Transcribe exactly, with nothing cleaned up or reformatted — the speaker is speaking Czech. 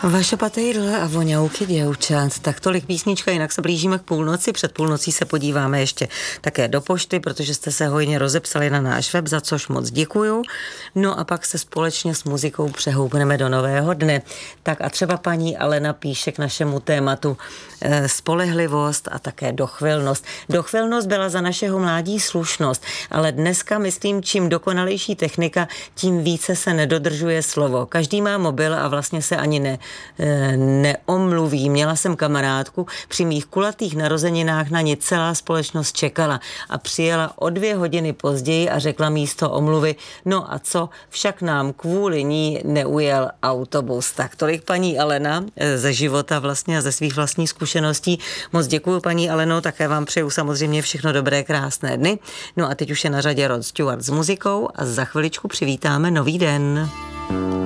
Vaše patejdle a voňavky děvčat. Tak tolik písnička, jinak se blížíme k půlnoci. Před půlnocí se podíváme ještě také do pošty, protože jste se hojně rozepsali na náš web, za což moc děkuju. No a pak se společně s muzikou přehoupneme do nového dne. Tak a třeba paní Alena píše k našemu tématu e, spolehlivost a také dochvilnost. Dochvilnost byla za našeho mládí slušnost, ale dneska, myslím, čím dokonalejší technika, tím více se nedodržuje slovo. Každý má mobil a vlastně se ani ne neomluví. Měla jsem kamarádku, při mých kulatých narozeninách na ní celá společnost čekala a přijela o dvě hodiny později a řekla místo omluvy, no a co, však nám kvůli ní neujel autobus. Tak tolik paní Alena ze života vlastně a ze svých vlastních zkušeností. Moc děkuju paní Aleno, také vám přeju samozřejmě všechno dobré, krásné dny. No a teď už je na řadě Rod Stewart s muzikou a za chviličku přivítáme nový den.